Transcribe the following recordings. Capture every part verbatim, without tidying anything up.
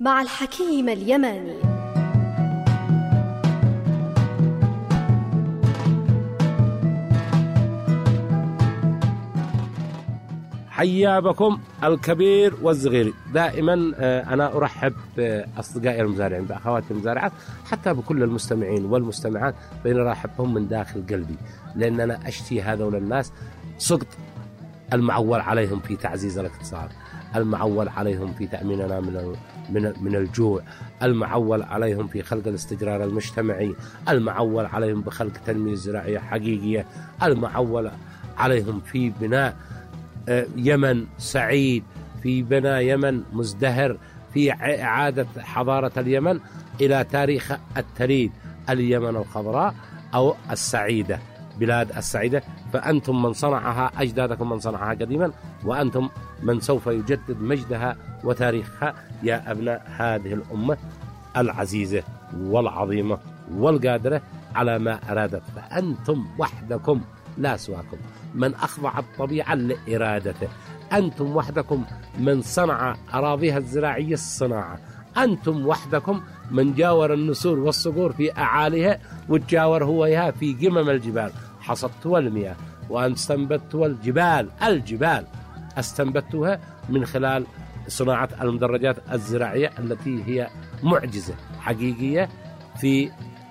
مع الحكيم اليماني. حيا بكم الكبير والصغير. دائما أنا أرحب بأصدقائي المزارعين، بأخواتي المزارعات، حتى بكل المستمعين والمستمعات، بين أرحبهم من داخل قلبي، لأن أنا أشتي هذول الناس صدق المعول عليهم في تعزيز الاقتصاد، المعول عليهم في تأميننا من من من الجوع، المعول عليهم في خلق الاستقرار المجتمعي، المعول عليهم بخلق تنمية زراعية حقيقية، المعول عليهم في بناء يمن سعيد، في بناء يمن مزدهر، في إعادة حضارة اليمن إلى تاريخ التريد، اليمن الخضراء أو السعيدة، بلاد السعيدة. فأنتم من صنعها، أجدادكم من صنعها قديما، وأنتم من سوف يجدد مجدها وتاريخها يا أبناء هذه الأمة العزيزة والعظيمة والقادرة على ما أرادت. فأنتم وحدكم لا سواكم من أخضع الطبيعة لإرادته، أنتم وحدكم من صنع أراضيها الزراعية الصناعة، أنتم وحدكم من جاور النسور والصقور في أعاليها، وتجاور هو إياها في قمم الجبال. حصدتوا المياه واستنبتوا الجبال الجبال استنبتوها من خلال صناعة المدرجات الزراعية التي هي معجزة حقيقية في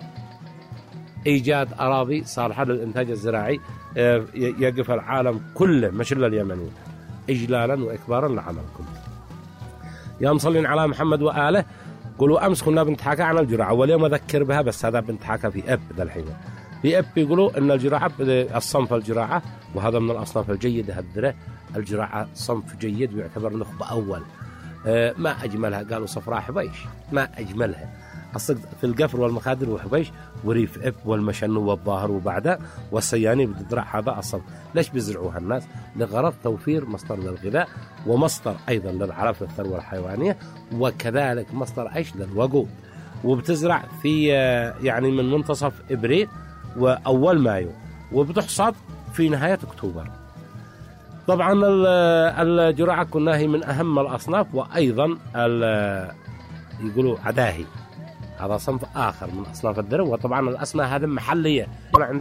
إيجاد أراضي صالحة للإنتاج الزراعي. يقف العالم كله مش إلا اليمنيين إجلالا وإكبارا لعملكم. يا مصلين على محمد وآله. قولوا أمس كنا بنتحكى عن الجراعة، واليوم أذكر بها، بس هذا بنتحكى في أب ذا الحين. في أب يقولوا أن الجراعة الصنف الجراعة، وهذا من الأصناف الجيدة. هالذرة الجراعة صنف جيد ويعتبر نخبة أول. ما أجملها، قالوا صفراء حبيش، ما أجملها الصدق في القفر والمخادر وحبيش وريف اب والمشن والظاهر وبعده والسياني بتزرع هذا الصنف. ليش بيزرعوها الناس؟ لغرض توفير مصدر للغذاء، ومصدر ايضا للعلف للثروه الحيوانيه، وكذلك مصدر ايش للوقود. وبتزرع في يعني من منتصف ابريل واول مايو، وبتحصد في نهايه اكتوبر. طبعا الجراعه كنا هي من اهم الاصناف، وايضا يقولوا عداهي، هذا صنف آخر من أصناف الذرة. وطبعا الأسماء هذه محلية.